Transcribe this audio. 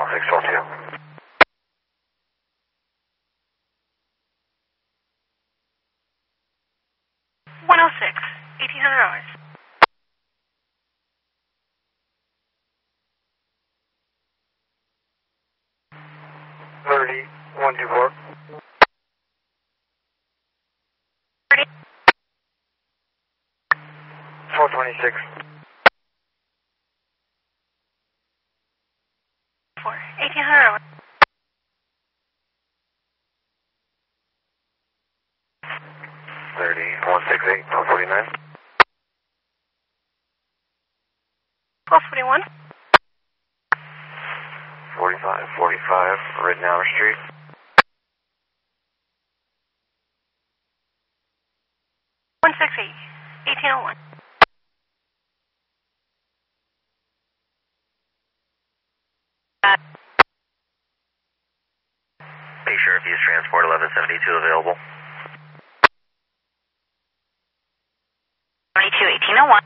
642. 106, $1,800. 30, 124. 30, 426. 1,800. 30, 168, 1249. 1241. 4545, Ridenour Street. 168, 1801. Bay Sheriff East Transport 1172 available. 22, 1801.